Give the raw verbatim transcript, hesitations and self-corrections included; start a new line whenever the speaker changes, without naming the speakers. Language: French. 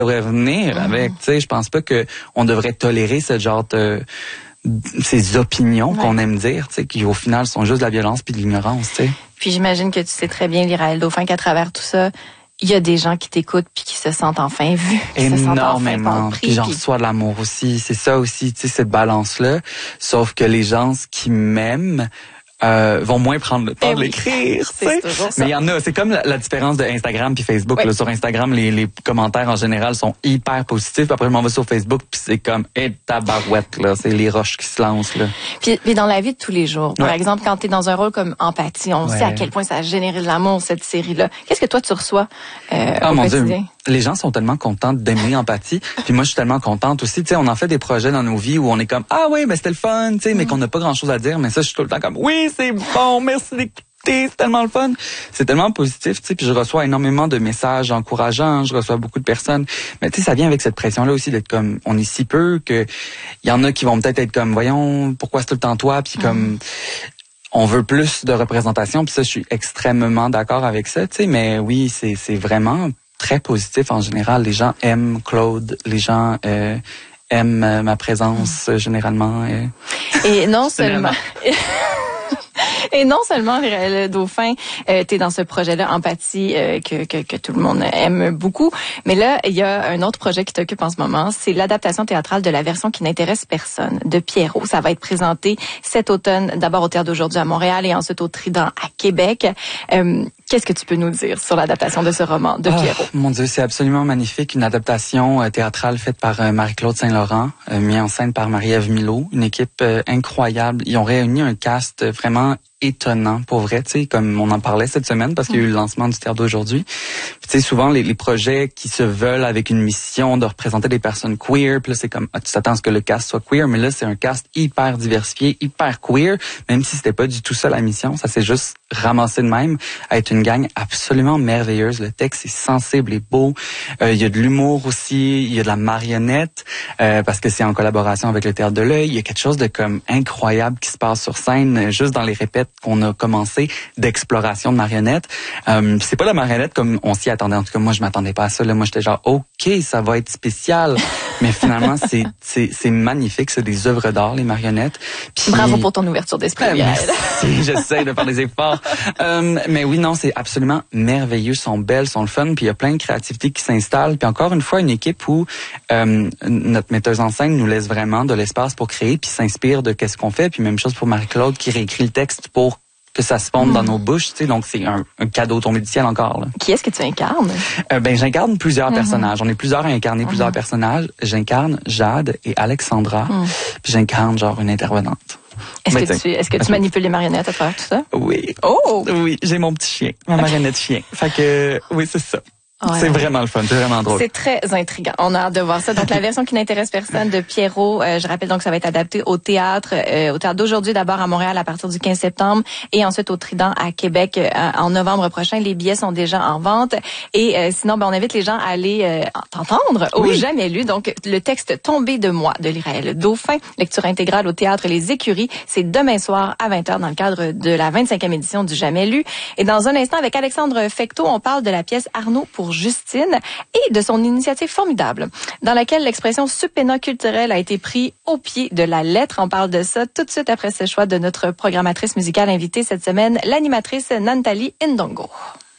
devrait venir mmh. avec, tu sais, je pense pas que on devrait tolérer ce genre de ces opinions ouais. qu'on aime dire, tu sais, qui au final sont juste de la violence puis de l'ignorance, tu sais.
Puis j'imagine que tu sais très bien, Lyraël Dauphin, qu'à travers tout ça, il y a des gens qui t'écoutent puis qui se sentent enfin vus.
Énormément.
Enfin
puis j'en reçois de l'amour aussi. C'est ça aussi, tu sais, cette balance-là. Sauf que les gens qui m'aiment euh, vont moins prendre le temps eh de oui. l'écrire. C'est toujours ça. Mais il y en a, c'est comme la, la différence de Instagram puis Facebook. Oui. Là, sur Instagram, les, les commentaires en général sont hyper positifs. Puis après, je m'en vais sur Facebook puis c'est comme « Eh, tabarouette », là. C'est les roches qui se lancent, là.
Puis, puis dans la vie de tous les jours, par
ouais.
exemple, quand tu es dans un rôle comme Empathie, on ouais. sait à quel point ça a généré de l'amour, cette série-là. Qu'est-ce que toi, tu reçois euh,
oh,
au
mon
quotidien?
Dieu. Les gens sont tellement contents d'aimer Empathie. Puis moi, je suis tellement contente aussi. Tu sais, on en fait des projets dans nos vies où on est comme « Ah oui, ben c'était le fun », tu sais, mm. mais qu'on n'a pas grand-chose à dire. Mais ça, je suis tout le temps comme « Oui, c'est bon, merci d'écouter, c'est tellement le fun ». C'est tellement positif, tu sais. Puis je reçois énormément de messages encourageants. Je reçois beaucoup de personnes. Mais tu sais, ça vient avec cette pression-là aussi d'être comme « On est si peu que il y en a qui vont peut-être être comme « Voyons, pourquoi c'est tout le temps toi ?» Puis mm. comme... On veut plus de représentation, puis ça, je suis extrêmement d'accord avec ça, tu sais. Mais oui, c'est c'est vraiment très positif en général. Les gens aiment Claude, les gens euh, aiment euh, ma présence euh, généralement. Euh,
Et non seulement. Et non seulement, Lyraël Dauphin, euh, tu es dans ce projet-là, Empathie, euh, que, que, que tout le monde aime beaucoup. Mais là, il y a un autre projet qui t'occupe en ce moment. C'est l'adaptation théâtrale de la version qui n'intéresse personne, de Pierrot. Ça va être présenté cet automne, d'abord au Théâtre d'aujourd'hui à Montréal et ensuite au Trident à Québec. Euh, Qu'est-ce que tu peux nous dire sur l'adaptation de ce roman de Pierrot?
Oh, mon Dieu, c'est absolument magnifique. Une adaptation euh, théâtrale faite par euh, Marie-Claude Saint-Laurent, euh, mise en scène par Marie-Ève Milot. Une équipe euh, incroyable. Ils ont réuni un cast euh, vraiment étonnant, pour vrai, tu sais, comme on en parlait cette semaine, parce qu'il y a eu le lancement du théâtre d'aujourd'hui. Tu sais, souvent, les, les projets qui se veulent avec une mission de représenter des personnes queer, puis là, c'est comme, tu t'attends à ce que le cast soit queer, mais là, c'est un cast hyper diversifié, hyper queer, même si c'était pas du tout ça la mission, ça s'est juste ramassé de même, à être une gang absolument merveilleuse. Le texte est sensible et beau. Euh, il y a de l'humour aussi, il y a de la marionnette, euh, parce que c'est en collaboration avec le Théâtre de l'Œil. Il y a quelque chose de comme incroyable qui se passe sur scène, juste dans les répètes qu'on a commencé d'exploration de marionnettes. Euh, c'est pas la marionnette comme on s'y attendait. En tout cas, moi, je m'attendais pas à ça. Là, moi, j'étais genre, OK, ça va être spécial. Mais finalement, c'est, c'est, c'est magnifique. C'est des œuvres d'art, les marionnettes. Puis,
bravo pour ton ouverture d'esprit.
Euh, merci. J'essaie de faire des efforts. Euh, mais oui, non, c'est absolument merveilleux. Ils sont belles, sont le fun. Puis il y a plein de créativité qui s'installe. Puis encore une fois, une équipe où euh, notre metteuse en scène nous laisse vraiment de l'espace pour créer, puis s'inspire de qu'est-ce qu'on fait. Puis même chose pour Marie-Claude qui réécrit le texte pour que ça se fonde mmh. dans nos bouches, tu sais, donc c'est un, un cadeau tombé du ciel encore, là.
Qui est-ce que tu incarnes?
Euh, ben, j'incarne plusieurs mmh. personnages. On est plusieurs à incarner mmh. plusieurs personnages. J'incarne Jade et Alexandra, mmh. puis j'incarne genre une intervenante.
Est-ce ben, que tu, est-ce que tu manipules les marionnettes à travers tout ça?
Oui.
Oh!
Oui, j'ai mon petit chien, ma marionnette chien. Fait que, oui, c'est ça. Ouais. C'est vraiment le fun, c'est vraiment drôle.
C'est très intriguant. On a hâte de voir ça. Donc la version qui n'intéresse personne de Pierrot, euh, je rappelle donc ça va être adapté au théâtre, euh, au théâtre d'aujourd'hui d'abord à Montréal à partir du quinze septembre et ensuite au Trident à Québec euh, en novembre prochain. Les billets sont déjà en vente et euh, sinon ben on invite les gens à aller euh, t'entendre au oui. Jamais lu. Donc le texte Tombé de moi de Lyraël Dauphin, lecture intégrale au théâtre Les Écuries, c'est demain soir à vingt heures dans le cadre de la vingt-cinquième édition du Jamais lu. Et dans un instant avec Alexandre Fecteau, on parle de la pièce Arnaud pour Justine et de son initiative formidable dans laquelle l'expression subpénat culturel a été pris au pied de la lettre. On parle de ça tout de suite après ce choix de notre programmatrice musicale invitée cette semaine, l'animatrice Nantali Ndongo.